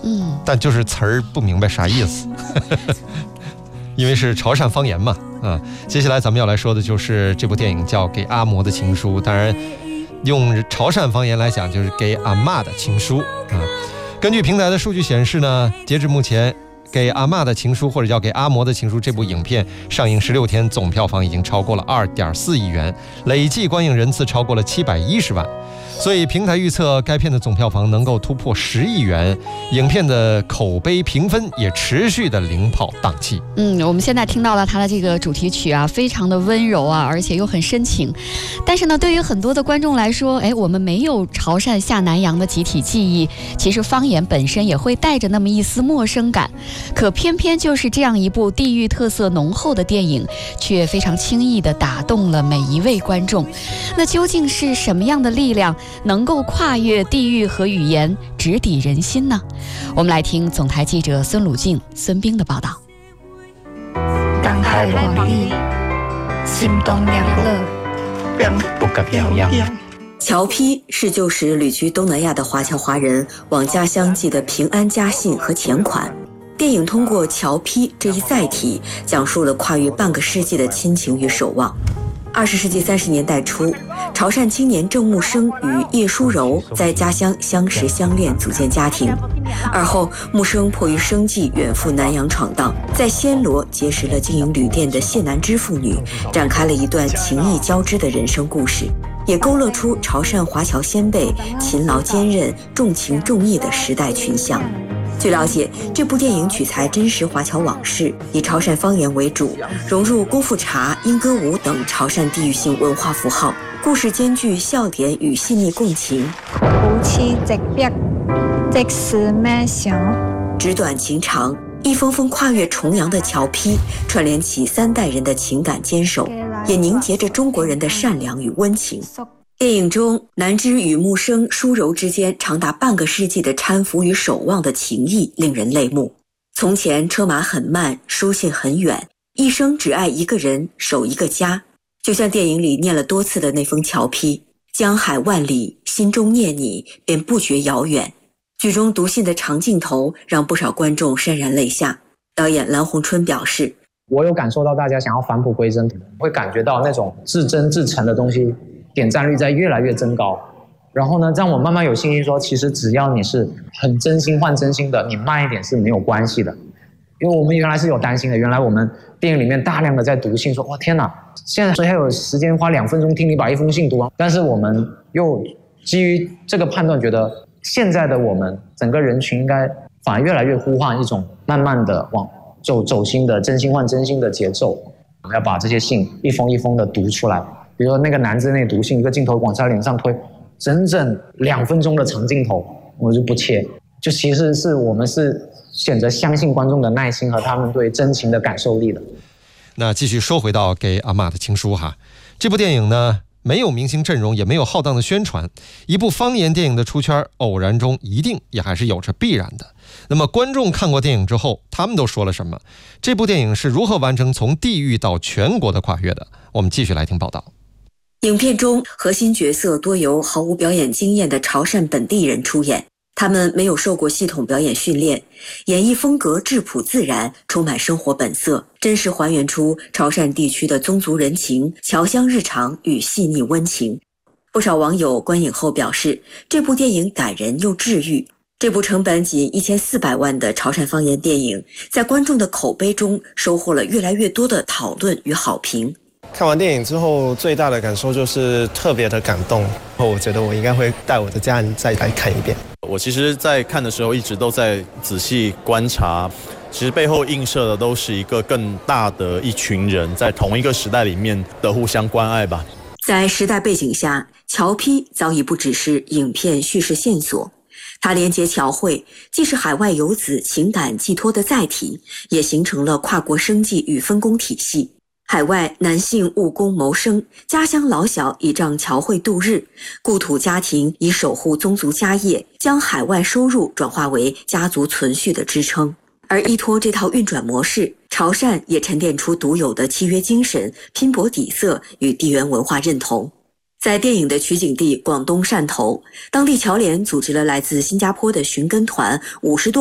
但就是词儿不明白啥意思。因为是潮汕方言嘛，接下来咱们要来说的就是这部电影叫《给阿嬷的情书》，当然用潮汕方言来讲就是给阿嬷的情书根据平台的数据显示呢，截至目前，《给阿嬷的情书》或者叫《给阿嬷的情书》这部影片上映16天，总票房已经超过了2.4亿元，累计观影人次超过了710万。所以平台预测该片的总票房能够突破10亿元，影片的口碑评分也持续的领跑档期。 我们现在听到了它的这个主题曲啊，非常的温柔啊，而且又很深情。但是呢，对于很多的观众来说，我们没有潮汕下南洋的集体记忆，其实方言本身也会带着那么一丝陌生感。可偏偏就是这样一部地域特色浓厚的电影，却非常轻易地打动了每一位观众。那究竟是什么样的力量能够跨越地域和语言，直抵人心呢？我们来听总台记者孙鲁静、孙冰的报道。 港台万里，心动两乐，不可表扬。 侨批是旧时旅居东南亚的华侨华人往家乡寄的平安家信和钱款。电影通过侨批这一载体，讲述了跨越半个世纪的亲情与守望。20世纪30年代初，潮汕青年郑木生与叶淑柔在家乡相识相恋，组建家庭。而后，木生迫于生计远赴南洋闯荡，在暹罗结识了经营旅店的谢南枝妇女，展开了一段情谊交织的人生故事，也勾勒出潮汕华侨先辈勤劳坚韧、重情重义的时代群像。据了解，这部电影取材真实华侨往事，以潮汕方言为主，融入功夫茶、莺歌舞等潮汕地域性文化符号，故事兼具笑点与细腻共情。 夫妻直逼，即是咩想？ 纸短情长，一封封跨越重洋的侨批，串联起3代人的情感坚守，也凝结着中国人的善良与温情。电影中，南枝与木生、淑柔之间长达半个世纪的搀扶与守望的情谊令人泪目。从前车马很慢，书信很远，一生只爱一个人，守一个家。就像电影里念了多次的那封侨批：江海万里，心中念你，便不觉遥远。剧中读信的长镜头让不少观众潸然泪下。导演蓝洪春表示： 我有感受到大家想要返璞归真，会感觉到那种至真至诚的东西点赞率在越来越增高，然后呢，让我慢慢有信心说，其实只要你是很真心换真心的，你慢一点是没有关系的。因为我们原来是有担心的，原来我们电影里面大量的在读信，说哇天哪，现在谁还有时间花2分钟听你把一封信读完？但是我们又基于这个判断，觉得现在的我们整个人群应该反而越来越呼唤一种慢慢的往走心的真心换真心的节奏。我们要把这些信一封一封的读出来。比如说那个男子那读信，一个镜头往他脸上推，整整2分钟的长镜头，我就不切。就其实是我们是选择相信观众的耐心和他们对真情的感受力的。 那继续说回到给阿嬷的情书哈，这部电影呢没有明星阵容，也没有浩荡的宣传，一部方言电影的出圈，偶然中一定也还是有着必然的。那么观众看过电影之后，他们都说了什么？这部电影是如何完成从地域到全国的跨越的？我们继续来听报道。 影片中核心角色多由毫无表演经验的潮汕本地人出演，他们没有受过系统表演训练，演绎风格质朴自然，充满生活本色，真实还原出潮汕地区的宗族人情、侨乡日常与细腻温情。不少网友观影后表示，这部电影感人又治愈。这部成本仅1400万的潮汕方言电影，在观众的口碑中收获了越来越多的讨论与好评。 看完电影之后，最大的感受就是特别的感动。我觉得我应该会带我的家人再来看一遍。 我其实在看的时候一直都在仔细观察，其实背后映射的都是一个更大的一群人在同一个时代里面的互相关爱吧。 在时代背景下，侨批早已不只是影片叙事线索，它连接侨汇，既是海外游子情感寄托的载体，也形成了跨国生计与分工体系。海外男性务工谋生，家乡老小倚仗侨汇度日，故土家庭以守护宗族家业，将海外收入转化为家族存续的支撑。而依托这套运转模式，潮汕也沉淀出独有的契约精神、拼搏底色与地缘文化认同。在电影的取景地广东汕头，当地侨联组织了来自新加坡的寻根团50多